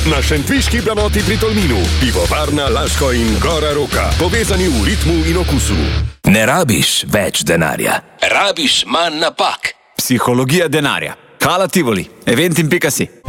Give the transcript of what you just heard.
Na šentviški planoti pri Tolminu, pivovarna Laško in Gora Roka, povezani v ritmu in okusu. Ne rabiš več denarja, rabiš manj napak. Psihologija denarja. Hala Tivoli, eventim.si.